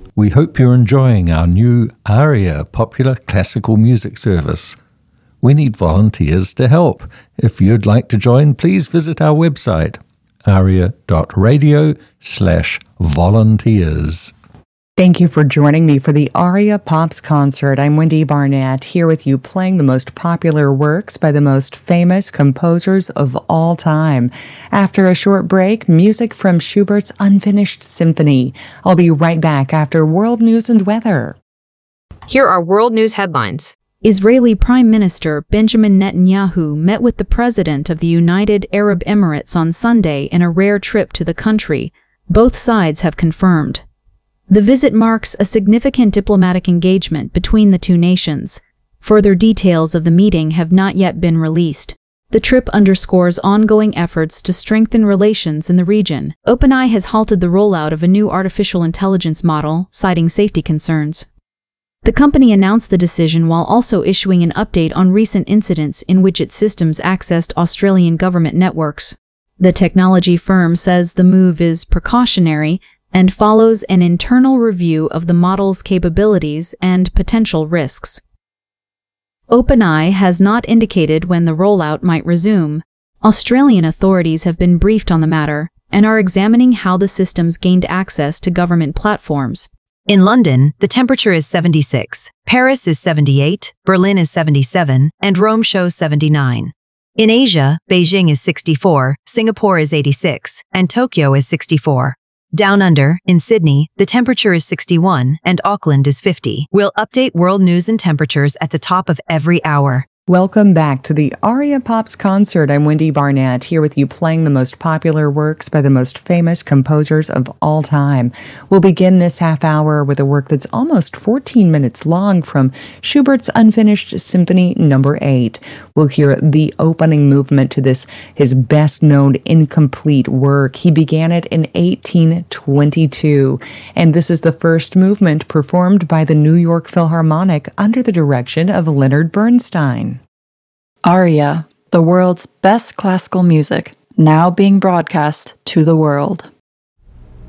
We hope you're enjoying our new ARIA popular classical music service. We need volunteers to help. If you'd like to join, please visit our website, aria.radio/volunteers. Thank you for joining me for the Aria Pops concert. I'm Wendy Barnett, here with you playing the most popular works by the most famous composers of all time. After a short break, music from Schubert's Unfinished Symphony. I'll be right back after world news and weather. Here are world news headlines. Israeli Prime Minister Benjamin Netanyahu met with the President of the United Arab Emirates on Sunday in a rare trip to the country. Both sides have confirmed. The visit marks a significant diplomatic engagement between the two nations. Further details of the meeting have not yet been released. The trip underscores ongoing efforts to strengthen relations in the region. OpenAI has halted the rollout of a new artificial intelligence model, citing safety concerns. The company announced the decision while also issuing an update on recent incidents in which its systems accessed Australian government networks. The technology firm says the move is precautionary and follows an internal review of the model's capabilities and potential risks. OpenAI has not indicated when the rollout might resume. Australian authorities have been briefed on the matter and are examining how the systems gained access to government platforms. In London, the temperature is 76, Paris is 78, Berlin is 77, and Rome shows 79. In Asia, Beijing is 64, Singapore is 86, and Tokyo is 64. Down under, in Sydney, the temperature is 61 and Auckland is 50. We'll update world news and temperatures at the top of every hour. Welcome back to the Aria Pops concert. I'm Wendy Barnett, here with you playing the most popular works by the most famous composers of all time. We'll begin this half hour with a work that's almost 14 minutes long from Schubert's Unfinished Symphony No. 8. We'll hear the opening movement to this, his best-known incomplete work. He began it in 1822, and this is the first movement performed by the New York Philharmonic under the direction of Leonard Bernstein. Aria, the world's best classical music, now being broadcast to the world.